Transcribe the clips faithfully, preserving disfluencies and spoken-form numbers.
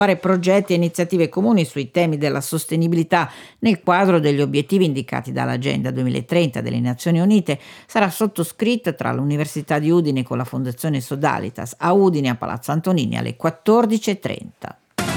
fare progetti e iniziative comuni sui temi della sostenibilità nel quadro degli obiettivi indicati dall'Agenda duemilatrenta delle Nazioni Unite sarà sottoscritta tra l'Università di Udine con la Fondazione Sodalitas a Udine a Palazzo Antonini alle quattordici e trenta.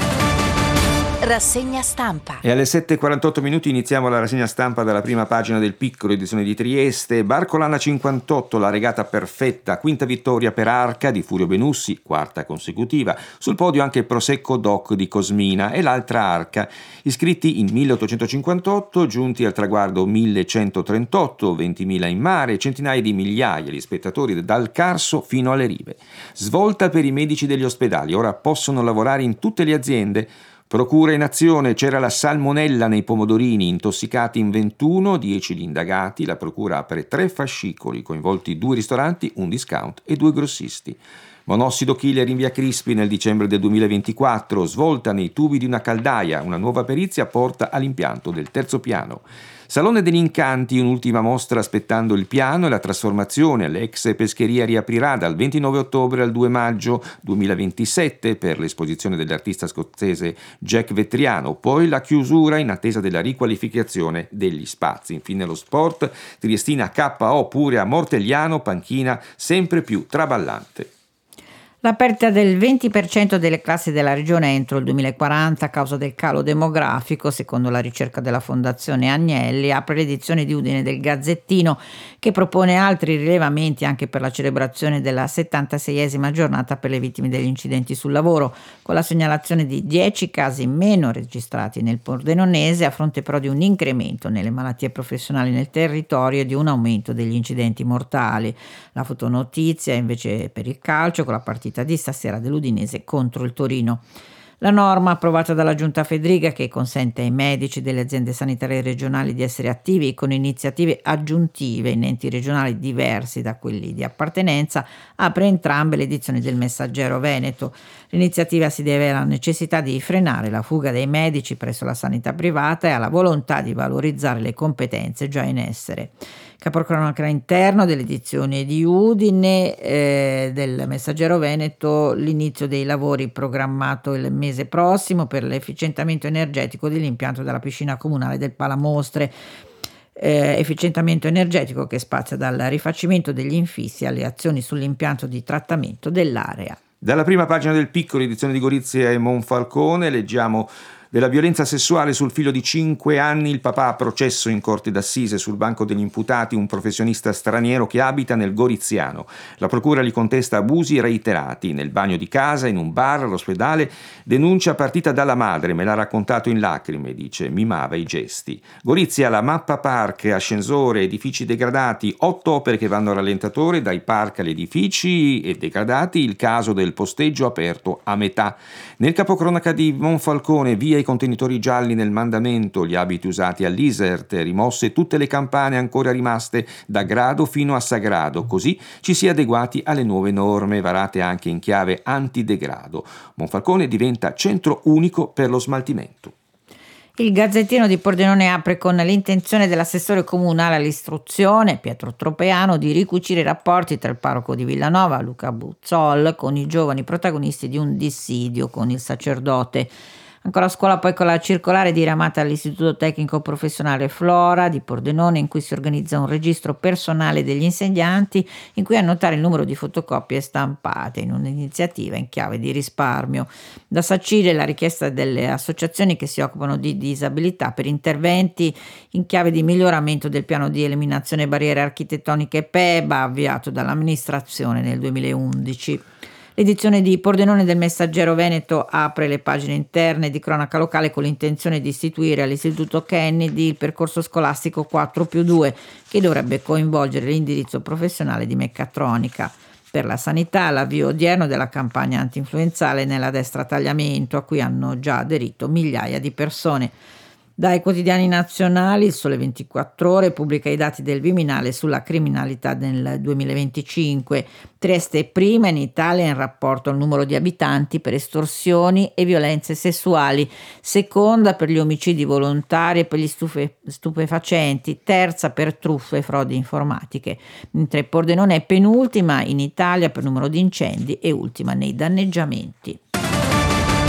Rassegna stampa. E alle sette e quarantotto minuti iniziamo la rassegna stampa dalla prima pagina del Piccolo, edizione di Trieste. Barcolana cinquantotto, la regata perfetta, quinta vittoria per Arca di Furio Benussi, quarta consecutiva. Sul podio anche il Prosecco Doc di Cosmina e l'altra Arca. Iscritti in milleottocentocinquantotto, giunti al traguardo millecentotrentotto, ventimila in mare, centinaia di migliaia di spettatori dal Carso fino alle rive. Svolta per i medici degli ospedali, ora possono lavorare in tutte le aziende. Procura in azione, c'era la salmonella nei pomodorini, intossicati in ventuno, dieci gli indagati, la procura apre tre fascicoli, coinvolti due ristoranti, un discount e due grossisti. Monossido killer in via Crispi nel dicembre del duemilaventiquattro, svolta nei tubi di una caldaia, una nuova perizia porta all'impianto del terzo piano. Salone degli Incanti, un'ultima mostra aspettando il piano e la trasformazione. L'ex pescheria riaprirà dal ventinove ottobre al due maggio duemilaventisette per l'esposizione dell'artista scozzese Jack Vetriano, poi la chiusura in attesa della riqualificazione degli spazi. Infine lo sport, Triestina K O Purea Mortegliano, panchina sempre più traballante. La perdita del venti per cento delle classi della regione entro il duemilaquaranta a causa del calo demografico, secondo la ricerca della Fondazione Agnelli, apre l'edizione di Udine del Gazzettino, che propone altri rilevamenti anche per la celebrazione della settantaseiesima giornata per le vittime degli incidenti sul lavoro, con la segnalazione di dieci casi meno registrati nel Pordenonese, a fronte però di un incremento nelle malattie professionali nel territorio e di un aumento degli incidenti mortali. La fotonotizia invece per il calcio, con la partita di stasera dell'Udinese contro il Torino. La norma approvata dalla Giunta Fedriga, che consente ai medici delle aziende sanitarie regionali di essere attivi con iniziative aggiuntive in enti regionali diversi da quelli di appartenenza, apre entrambe le edizioni del Messaggero Veneto. L'iniziativa si deve alla necessità di frenare la fuga dei medici presso la sanità privata e alla volontà di valorizzare le competenze già in essere. Capocronaca interno dell'edizione di Udine eh, del Messaggero Veneto: l'inizio dei lavori programmato il mese prossimo per l'efficientamento energetico dell'impianto della piscina comunale del Palamostre. Eh, efficientamento energetico che spazia dal rifacimento degli infissi alle azioni sull'impianto di trattamento dell'area. Dalla prima pagina del Piccolo, edizione di Gorizia e Monfalcone, leggiamo della violenza sessuale sul figlio di cinque anni, il papà a processo in corte d'assise, sul banco degli imputati un professionista straniero che abita nel Goriziano. La procura gli contesta abusi reiterati nel bagno di casa, in un bar, all'ospedale. Denuncia partita dalla madre, me l'ha raccontato in lacrime, dice, mimava i gesti. Gorizia, la mappa park, ascensore, edifici degradati, otto opere che vanno a rallentatore, dai park agli edifici e degradati, il caso del posteggio aperto a metà. Nel capocronaca di Monfalcone, via i contenitori gialli nel mandamento, gli abiti usati all'Isert, rimosse tutte le campane ancora rimaste da grado fino a sagrado, così ci si è adeguati alle nuove norme varate anche in chiave antidegrado. Monfalcone diventa centro unico per lo smaltimento. Il Gazzettino di Pordenone apre con l'intenzione dell'assessore comunale all'istruzione, Pietro Tropeano, di ricucire i rapporti tra il parroco di Villanova, Luca Buzzol, con i giovani protagonisti di un dissidio con il sacerdote. Ancora a scuola poi con la circolare diramata all'Istituto Tecnico Professionale Flora di Pordenone, in cui si organizza un registro personale degli insegnanti in cui annotare il numero di fotocopie stampate, in un'iniziativa in chiave di risparmio. Da sancire la richiesta delle associazioni che si occupano di disabilità per interventi in chiave di miglioramento del piano di eliminazione barriere architettoniche P E B A avviato dall'amministrazione nel duemilaundici. L'edizione di Pordenone del Messaggero Veneto apre le pagine interne di cronaca locale con l'intenzione di istituire all'Istituto Kennedy il percorso scolastico quattro più due, che dovrebbe coinvolgere l'indirizzo professionale di meccatronica. Per la sanità, l'avvio odierno della campagna antinfluenzale nella destra tagliamento, a cui hanno già aderito migliaia di persone. Dai quotidiani nazionali, il Sole ventiquattro Ore pubblica i dati del Viminale sulla criminalità nel duemilaventicinque. Trieste è prima in Italia in rapporto al numero di abitanti per estorsioni e violenze sessuali, seconda per gli omicidi volontari e per gli stufe, stupefacenti, terza per truffe e frodi informatiche, mentre Pordenone è penultima in Italia per numero di incendi e ultima nei danneggiamenti.